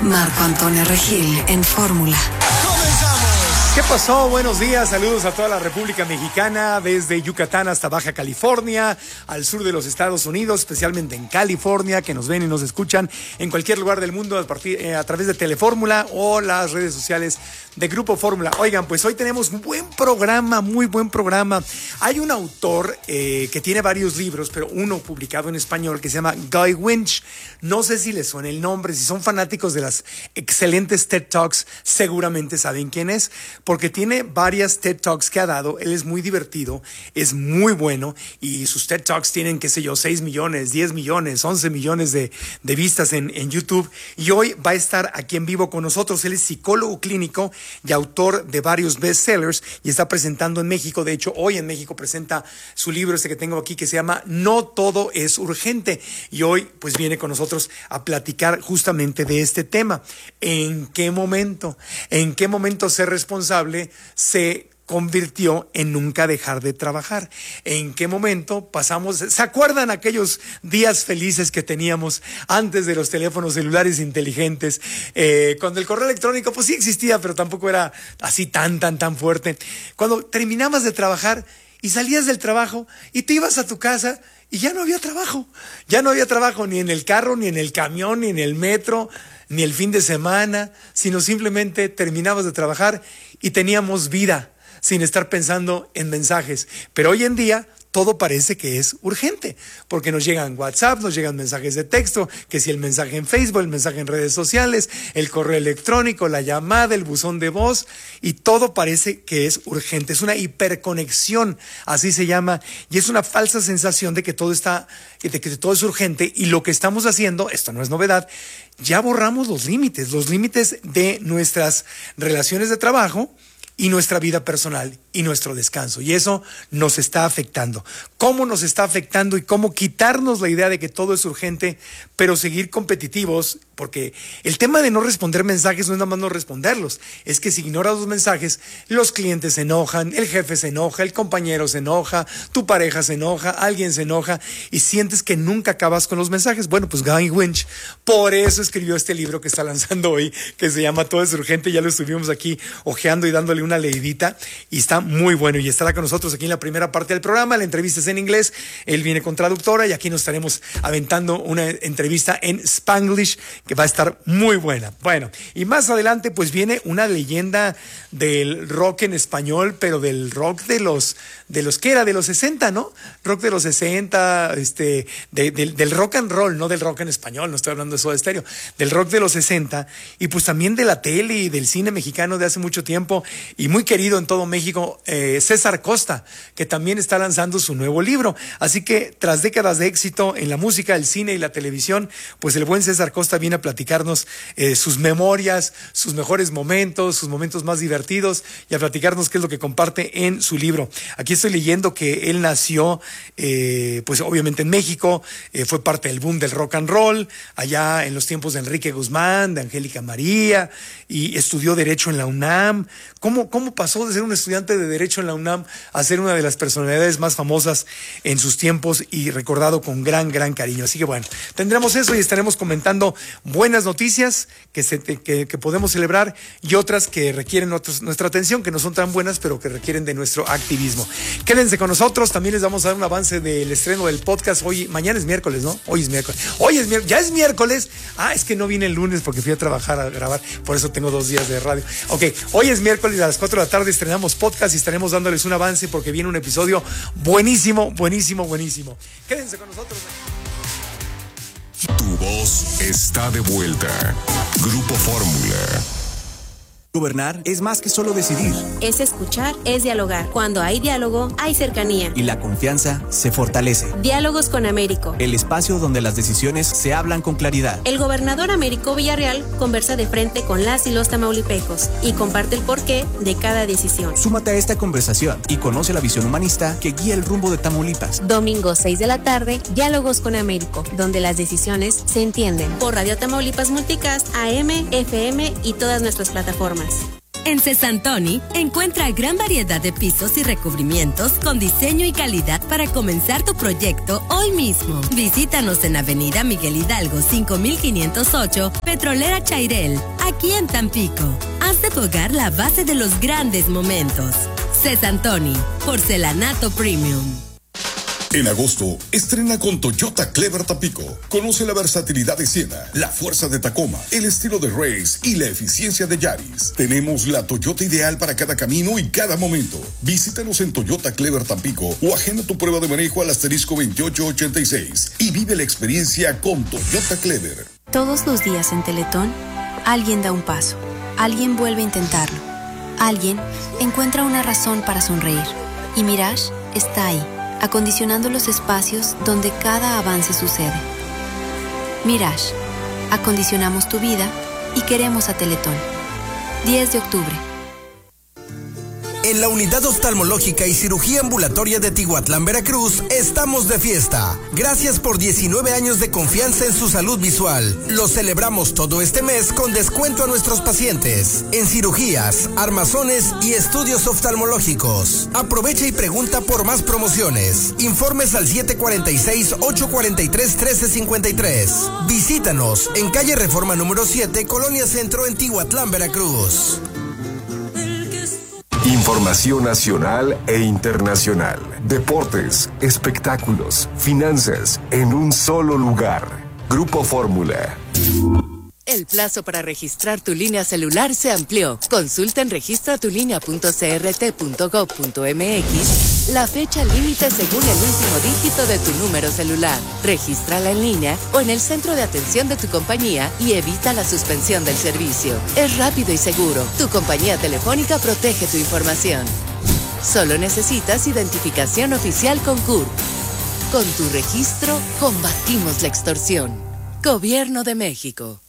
Marco Antonio Regil en Fórmula. ¿Qué pasó? Buenos días, saludos a toda la República Mexicana, desde Yucatán hasta Baja California, al sur de los Estados Unidos, especialmente en California, que nos ven y nos escuchan en cualquier lugar del mundo a través de Telefórmula o las redes sociales de Grupo Fórmula. Oigan, pues hoy tenemos un buen programa, muy buen programa. Hay un autor que tiene varios libros, pero uno publicado en español que se llama Guy Winch. No sé si les suena el nombre, si son fanáticos de las excelentes TED Talks, seguramente saben quién es, porque tiene varias TED Talks que ha dado. Él es muy divertido, es muy bueno, y sus TED Talks tienen, qué sé yo, 6 millones, 10 millones, 11 millones de vistas en YouTube, y hoy va a estar aquí en vivo con nosotros. Él es psicólogo clínico y autor de varios bestsellers, y está presentando en México. De hecho, hoy en México presenta su libro que tengo aquí, que se llama No Todo es Urgente, y hoy pues viene con nosotros a platicar justamente de este tema. ¿En qué momento ser responsable se convirtió en nunca dejar de trabajar? ¿En qué momento pasamos? ¿Se acuerdan aquellos días felices que teníamos antes de los teléfonos celulares inteligentes? Cuando el correo electrónico pues sí existía, pero tampoco era así tan fuerte. Cuando terminabas de trabajar y salías del trabajo y te ibas a tu casa y ya no había trabajo. Ya no había trabajo ni en el carro, ni en el camión, ni en el metro, ni el fin de semana, sino simplemente terminabas de trabajar y teníamos vida sin estar pensando en mensajes. Pero hoy en día todo parece que es urgente, porque nos llegan WhatsApp, nos llegan mensajes de texto, que si el mensaje en Facebook, el mensaje en redes sociales, el correo electrónico, la llamada, el buzón de voz, y todo parece que es urgente. Es una hiperconexión, así se llama, y es una falsa sensación de que todo es urgente, y lo que estamos haciendo, esto no es novedad, ya borramos los límites de nuestras relaciones de trabajo y nuestra vida personal y nuestro descanso. Y eso nos está afectando. ¿Cómo nos está afectando y cómo quitarnos la idea de que todo es urgente, pero seguir competitivos? Porque el tema de no responder mensajes no es nada más no responderlos. Es que si ignoras los mensajes, los clientes se enojan, el jefe se enoja, el compañero se enoja, tu pareja se enoja, alguien se enoja, y sientes que nunca acabas con los mensajes. Bueno, pues Guy Winch por eso escribió este libro que está lanzando hoy, que se llama Todo es Urgente. Ya lo estuvimos aquí ojeando y dándole una leidita, y está muy bueno, y estará con nosotros aquí en la primera parte del programa. La entrevista es en inglés, él viene con traductora, y aquí nos estaremos aventando una entrevista en Spanglish que va a estar muy buena. Bueno, y más adelante pues viene una leyenda del rock en español, pero del rock de los que era de los 60, ¿no? Rock de los 60, del rock and roll, no del rock en español, no estoy hablando de Soda Stereo, del rock de los 60, y pues también de la tele y del cine mexicano de hace mucho tiempo, y muy querido en todo México, César Costa, que también está lanzando su nuevo libro. Así que tras décadas de éxito en la música, el cine y la televisión, pues el buen César Costa viene a platicarnos sus memorias, sus mejores momentos, sus momentos más divertidos, y a platicarnos qué es lo que comparte en su libro. Aquí estoy leyendo que él nació pues obviamente en México, fue parte del boom del rock and roll allá en los tiempos de Enrique Guzmán, de Angélica María, y estudió Derecho en la UNAM. ¿Cómo pasó de ser un estudiante de Derecho en la UNAM a ser una de las personalidades más famosas en sus tiempos y recordado con gran cariño? Así que bueno, tendremos eso y estaremos comentando buenas noticias que podemos celebrar, y otras que requieren nuestra atención, que no son tan buenas, pero que requieren de nuestro activismo. Quédense con nosotros. También les vamos a dar un avance del estreno del podcast. Mañana es miércoles, ¿no? Hoy es miércoles. Ya es miércoles. Es que no vine el lunes porque fui a trabajar, a grabar, por eso tengo 2 días de radio. Ok, hoy es miércoles, a las 4 de la tarde estrenamos podcast y estaremos dándoles un avance porque viene un episodio buenísimo. Quédense con nosotros. Tu voz está de vuelta. Grupo Fórmula. Gobernar es más que solo decidir. Es escuchar, es dialogar. Cuando hay diálogo, hay cercanía. Y la confianza se fortalece. Diálogos con Américo. El espacio donde las decisiones se hablan con claridad. El gobernador Américo Villarreal conversa de frente con las y los tamaulipecos y comparte el porqué de cada decisión. Súmate a esta conversación y conoce la visión humanista que guía el rumbo de Tamaulipas. Domingo 6 de la tarde, Diálogos con Américo, donde las decisiones se entienden. Por Radio Tamaulipas Multicast, AM, FM y todas nuestras plataformas. En Cesantoni encuentra gran variedad de pisos y recubrimientos con diseño y calidad para comenzar tu proyecto hoy mismo. Visítanos en Avenida Miguel Hidalgo 5508, Petrolera Chairel, aquí en Tampico. Haz de tu hogar la base de los grandes momentos. Cesantoni, porcelanato premium. En agosto, estrena con Toyota Clever Tampico. Conoce la versatilidad de Siena, la fuerza de Tacoma, el estilo de Race y la eficiencia de Yaris. Tenemos la Toyota ideal para cada camino y cada momento. Visítanos en Toyota Clever Tampico o agenda tu prueba de manejo al asterisco 2886 y vive la experiencia con Toyota Clever. Todos los días en Teletón, alguien da un paso, alguien vuelve a intentarlo, alguien encuentra una razón para sonreír. Y Mirage está ahí, acondicionando los espacios donde cada avance sucede. Mirage, acondicionamos tu vida y queremos a Teletón. 10 de octubre. En la Unidad Oftalmológica y Cirugía Ambulatoria de Tihuatlán, Veracruz, estamos de fiesta. Gracias por 19 años de confianza en su salud visual. Lo celebramos todo este mes con descuento a nuestros pacientes en cirugías, armazones y estudios oftalmológicos. Aprovecha y pregunta por más promociones. Informes al 746-843-1353. Visítanos en calle Reforma número 7, Colonia Centro, en Tihuatlán, Veracruz. Información nacional e internacional. Deportes, espectáculos, finanzas, en un solo lugar. Grupo Fórmula. El plazo para registrar tu línea celular se amplió. Consulta en registratulinea.crt.gov.mx la fecha límite según el último dígito de tu número celular. Regístrala en línea o en el centro de atención de tu compañía y evita la suspensión del servicio. Es rápido y seguro. Tu compañía telefónica protege tu información. Solo necesitas identificación oficial con CURP. Con tu registro, combatimos la extorsión. Gobierno de México.